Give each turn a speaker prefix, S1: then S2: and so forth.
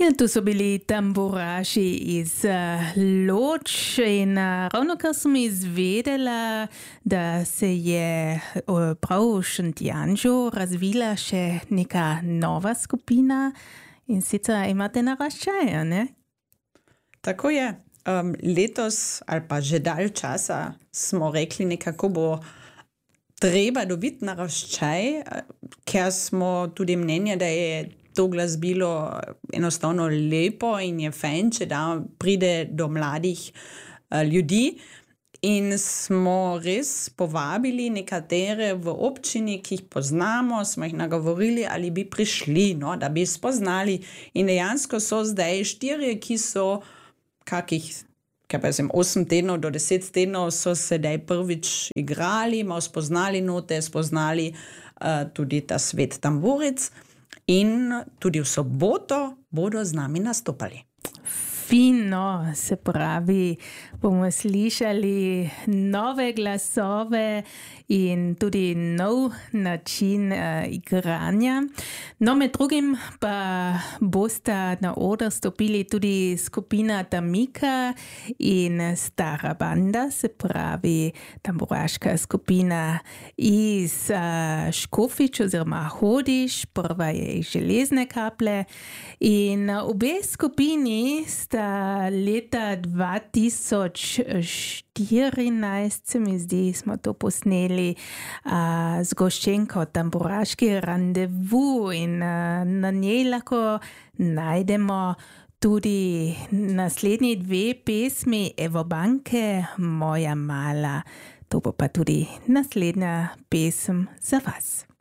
S1: Ja, tu so bili tamburaši iz Loč in ravnokar sem izvedela, da se je prav v Šentjanžu razvila še neka nova skupina in sicer imate naraščaje, ne?
S2: Tako je. Letos ali pa že dalj časa smo rekli nekako bo treba dobiti naraščaj, ker smo tudi mnenja, da je to glasbilo enostavno lepo in je fajn, če da pride do mladih ljudi. In smo res povabili nekatere v občini, ki jih poznamo, smo jih nagovorili, ali bi prišli, no, da bi spoznali. In dejansko so zdaj 4, ki so kakih 8 tednov do 10 tednov so sedaj prvič igrali, malo spoznali note, spoznali tudi ta svet tamburic in tudi v soboto bodo z nami nastopali.
S1: Fino, se pravi, bomo slišali nove glasove in tudi nov način igranja. No, med drugim pa bosta na oder stopili tudi skupina Tamika in Stara banda, se pravi tamburaška skupina iz Škofič oziroma Hodiš, prva je iz Železne Kaple in obe skupini sta leta 2014, se mi zdi, smo to posneli z goščenko Tamburaški randevu in na njej lahko najdemo tudi naslednji 2 pesmi Evo Banke, Moja mala. To bo pa tudi naslednja pesem za vas.